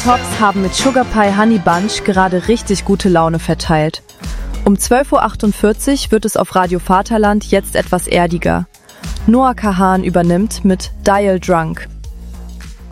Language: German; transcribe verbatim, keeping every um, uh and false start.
Tops haben mit Sugar Pie Honey Bunch gerade richtig gute Laune verteilt. Um zwölf Uhr achtundvierzig wird es auf Radio Vaterland jetzt etwas erdiger. Noah Kahan übernimmt mit Dial Drunk.